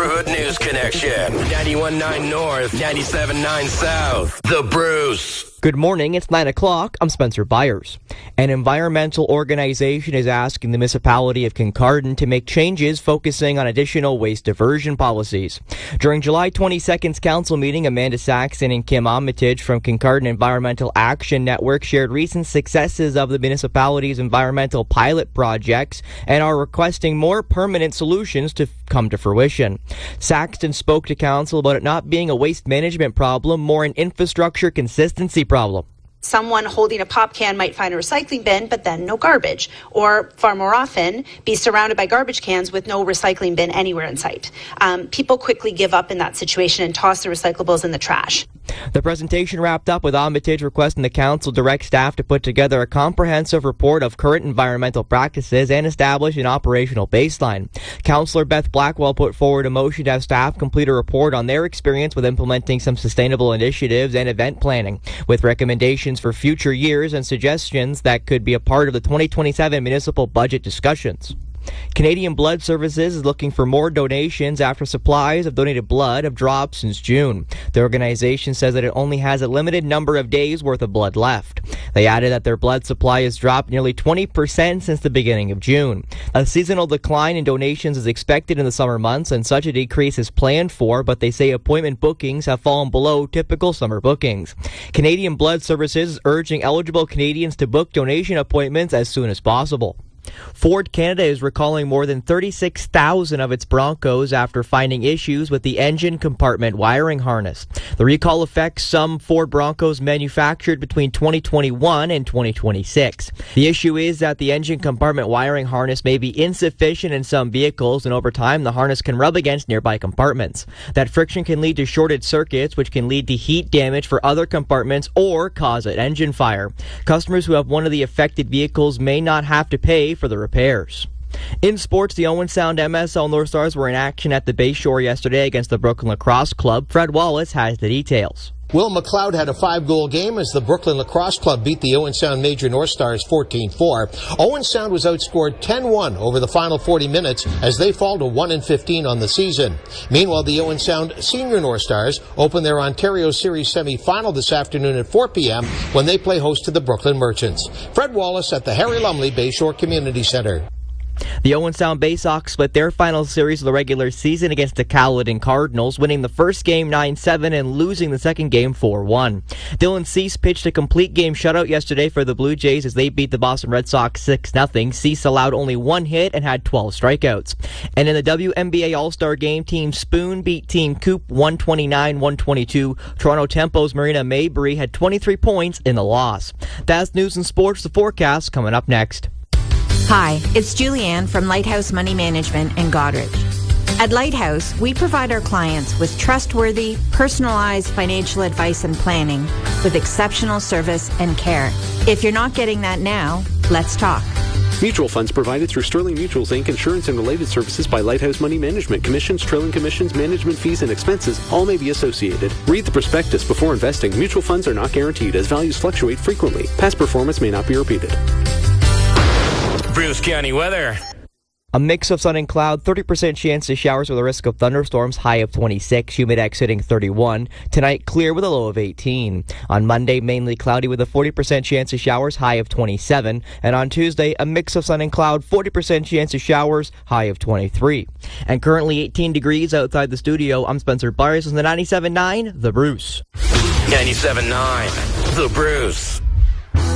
Neighborhood News Connection. 91.9 North, 97.9 South. The Bruce. Good morning, it's 9 o'clock. I'm Spencer Byers. An environmental organization is asking the municipality of Kincardine to make changes focusing on additional waste diversion policies. During July 22nd's council meeting, Amanda Saxon and Kim Armitage from Kincardine Environmental Action Network shared recent successes of the municipality's environmental pilot projects and are requesting more permanent solutions to come to fruition. Saxton spoke to council about it not being a waste management problem, more an infrastructure consistency problem. Someone holding a pop can might find a recycling bin, but then no garbage. Or, far more often, be surrounded by garbage cans with no recycling bin anywhere in sight. People quickly give up in that situation and toss their recyclables in the trash. The presentation wrapped up with Armitage requesting the council direct staff to put together a comprehensive report of current environmental practices and establish an operational baseline. Councillor Beth Blackwell put forward a motion to have staff complete a report on their experience with implementing some sustainable initiatives and event planning, with recommendations for future years and suggestions that could be a part of the 2027 municipal budget discussions. Canadian Blood Services is looking for more donations after supplies of donated blood have dropped since June. The organization says that it only has a limited number of days worth of blood left. They added that their blood supply has dropped nearly 20% since the beginning of June. A seasonal decline in donations is expected in the summer months, and such a decrease is planned for, but they say appointment bookings have fallen below typical summer bookings. Canadian Blood Services is urging eligible Canadians to book donation appointments as soon as possible. Ford Canada is recalling more than 36,000 of its Broncos after finding issues with the engine compartment wiring harness. The recall affects some Ford Broncos manufactured between 2021 and 2026. The issue is that the engine compartment wiring harness may be insufficient in some vehicles, and over time the harness can rub against nearby compartments. That friction can lead to shorted circuits, which can lead to heat damage for other compartments or cause an engine fire. Customers who have one of the affected vehicles may not have to pay for the repairs. In sports, the Owen Sound MSL North Stars were in action at the Bayshore yesterday against the Brooklyn Lacrosse Club. Fred Wallace has the details. Will McLeod had a 5-goal game as the Brooklyn Lacrosse Club beat the Owen Sound Major North Stars 14-4. Owen Sound was outscored 10-1 over the final 40 minutes as they fall to 1-15 on the season. Meanwhile, the Owen Sound Senior North Stars open their Ontario Series semi-final this afternoon at 4 p.m. when they play host to the Brooklyn Merchants. Fred Wallace at the Harry Lumley Bayshore Community Center. The Owen Sound Bay Sox split their final series of the regular season against the Caledon Cardinals, winning the first game 9-7 and losing the second game 4-1. Dylan Cease pitched a complete game shutout yesterday for the Blue Jays as they beat the Boston Red Sox 6-0. Cease allowed only one hit and had 12 strikeouts. And in the WNBA All-Star Game, Team Spoon beat Team Coop 129-122. Toronto Tempo's Marina Maybury had 23 points in the loss. That's news and sports. The forecast coming up next. Hi, it's Julianne from Lighthouse Money Management in Goderich. At Lighthouse, we provide our clients with trustworthy, personalized financial advice and planning with exceptional service and care. If you're not getting that now, let's talk. Mutual funds provided through Sterling Mutual's Inc. Insurance and related services by Lighthouse Money Management. Commissions, trailing commissions, management fees, and expenses all may be associated. Read the prospectus before investing. Mutual funds are not guaranteed as values fluctuate frequently. Past performance may not be repeated. Bruce County weather. A mix of sun and cloud, 30% chance of showers with a risk of thunderstorms, high of 26, humidex hitting 31. Tonight, clear with a low of 18. On Monday, mainly cloudy with a 40% chance of showers, high of 27. And on Tuesday, a mix of sun and cloud, 40% chance of showers, high of 23. And currently 18 degrees outside the studio. I'm Spencer Byers on the 97.9, The Bruce. 97.9, The Bruce.